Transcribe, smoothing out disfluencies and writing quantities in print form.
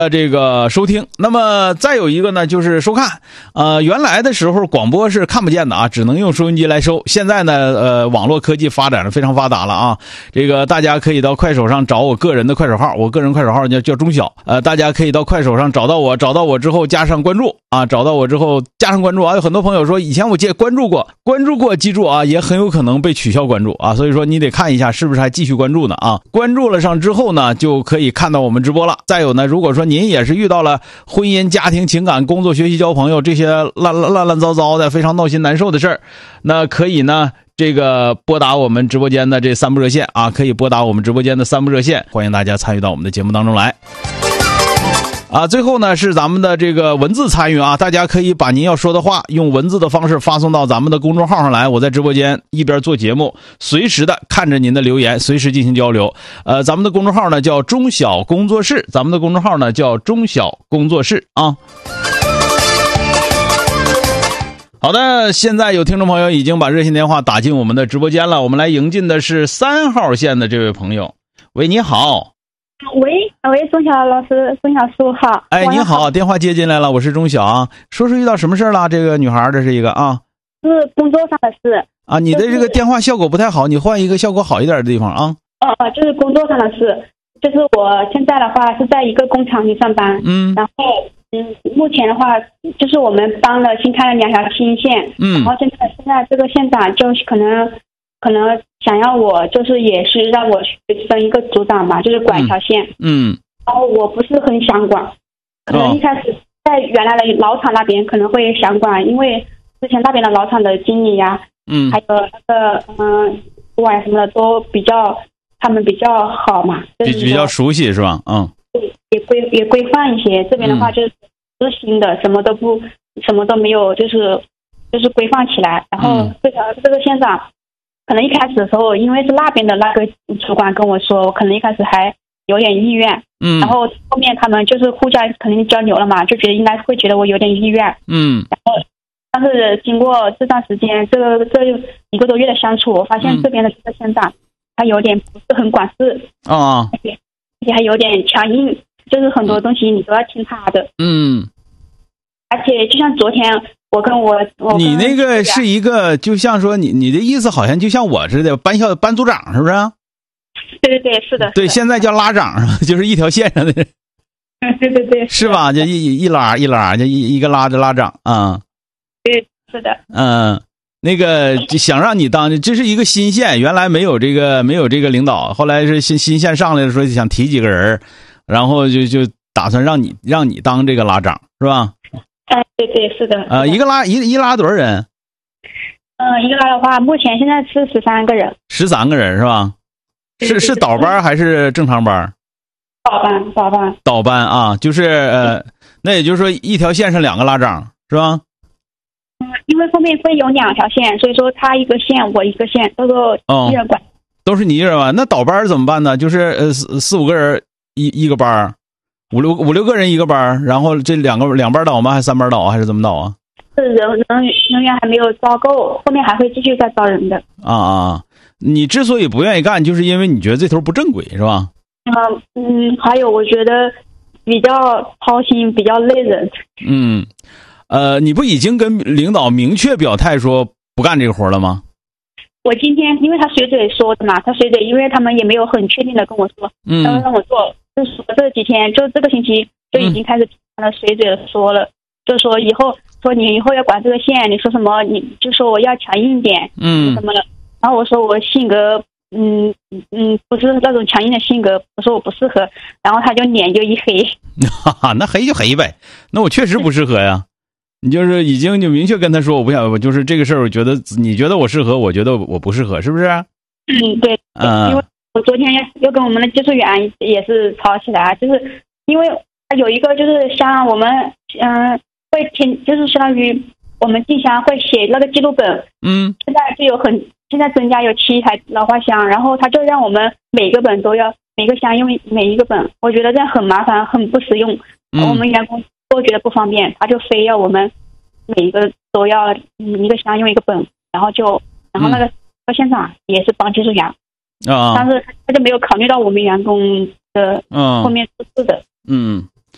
这个收听。那么再有一个呢，就是收看。原来的时候广播是看不见的啊，只能用收音机来收。现在呢，网络科技发展的非常发达了啊。这个大家可以到快手上找我个人的快手号，我个人快手号叫钟晓。大家可以到快手上找到我，找到我之后加上关注啊，找到我之后加上关注啊。有很多朋友说以前我关注过，记住啊，也很有可能被取消关注啊，所以说你得看一下是不是还继续关注呢啊。关注了上之后呢，就可以看到我们直播了。再有呢，如果说您也是遇到了婚姻、家庭、情感、工作、学习、交朋友这些乱糟糟的非常闹心难受的事儿，那可以呢这个拨打我们直播间的这3部热线啊，可以拨打我们直播间的3部热线，欢迎大家参与到我们的节目当中来。最后呢是咱们的这个文字参与啊，大家可以把您要说的话用文字的方式发送到咱们的公众号上来，我在直播间一边做节目，随时的看着您的留言，随时进行交流。咱们的公众号呢叫钟晓工作室，咱们的公众号呢叫钟晓工作室啊。好的，现在有听众朋友已经把热线电话打进我们的直播间了，我们来迎进的是3号线的这位朋友。喂，你好。 喂，钟晓老师，钟晓师傅好。 哎，你好，电话接进来了，我是钟晓啊。说遇到什么事了？这个女孩，这是一个啊， 是工作上的事啊。你的这个电话效果不太好，你换一个效果好一点的地方啊。 就是工作上的事，就是我现在的话是在一个工厂里上班，然后目前的话就是我们帮了新开了2条新线，然后现在这个县长就是可能想要我就是也是让我去升一个组长吧，就是管一条线，然后我不是很想管，可能一开始在原来的老厂那边可能会想管，因为之前那边的老厂的经理呀，还有那个主管什么的都他们比较好嘛，就是比较熟悉是吧？ 也规范一些。这边的话就是执行的什么都没有，就是规范起来。然后这个县长可能一开始的时候，因为是那边的那个主管跟我说，我可能一开始还有点意愿，然后后面他们就是互相肯定交流了嘛，就觉得应该会觉得我有点意愿，然后但是经过这段时间这1个多月的相处，我发现这边的这个县长他有点不是很管事而且还有点强硬，就是很多东西你都要听他的，而且就像昨天我跟你那个是一个，就像说你的意思好像就像我似的班组长是不是？ 对，是的。 对，现在叫拉长，就是一条线上的。 对， 是吧？就一拉，就一个拉着拉长啊。 对，是的。 那个就想让你当，这是一个新线，原来没有这个领导，后来是新线上来的时候想提几个人，然后就打算让你当这个拉长是吧？ 对，是的。 一拉多少人？ 一个拉的话，目前现在是13个人。 13个人是吧？是倒班还是正常班？倒班啊，就是那也就是说一条线上2个拉长是吧？ 因为后面会有2条线，所以说他一个线我一个线，都是一人管。 都是你一人管。那倒班怎么办呢？就是4、5个人一个班，5、6个人一个班，然后这两班倒吗？还是3班倒还是怎么倒啊？ 是人员还没有招够，后面还会继续再招人的。 你之所以不愿意干，就是因为你觉得这头不正轨是吧？ 还有我觉得比较操心，比较累人。 你不已经跟领导明确表态说不干这个活了吗？ 我今天因为他随嘴说的嘛，因为他们也没有很确定的跟我说，让我做，就是这几天就这个星期就已经开始随嘴的说了，就说你以后要管这个线，你说什么你就说我要强硬一点，什么的。然后我说我性格不是那种强硬的性格，我说我不适合，然后他就脸就一黑。 那黑就黑呗，那我确实不适合呀。你就是已经就明确跟他说我不想，我就是这个事儿，我觉得你觉得我适合，我觉得我不适合，是不是？ 对。因为我昨天又跟我们的技术员也是吵起来，就是因为有一个就是像我们会听，就是相当于我们进箱会写那个记录本，现在增加有7台老花箱，然后他就让我们每个本都要每个箱用每一个本，我觉得这样很麻烦，很不实用，我们员工都觉得不方便，他就非要我们每一个都要一个箱用一个本，然后那个现场也是帮技术员但是他就没有考虑到我们员工的后面出事的。